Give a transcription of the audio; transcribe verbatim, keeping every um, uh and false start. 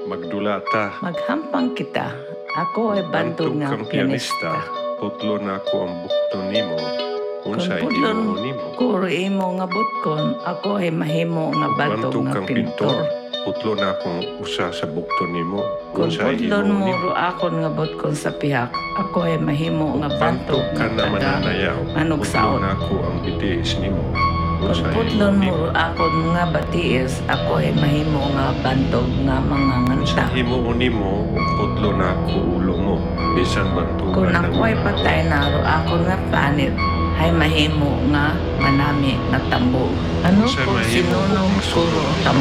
Magdulata. Maghampang kita. Ako ay bantog nga kang pianista. Putlo na ako ang bukto nimo. Kung Unsay pudlon imo nimo. kuro imo nga butkon, ako ay mahimo nga bantog Bantog nga kang pintor. Putlo na akong usa sa bukto nimo. Kung Unsay pudlon imo mo nimo. ro akon nga butkon sa pihak, ako ay mahimo nga bantog Bantog ka nga na kada mananayaw. manog Putlo saon. na ako ang bitiis nimo. Kung Unsay pudlon imo mo nimo. ro akon nga batiis, ako ay mahimo nga bantog nga mga nganta. Himo nimo ug putlo na ako ulo mo. Bisan bantugan Kung ng ako ay mga patay na ro akon nga panit, ay mahimo nga manami nga tambo. Ano Unsay kung mahimo sinunong nga kuro tambo?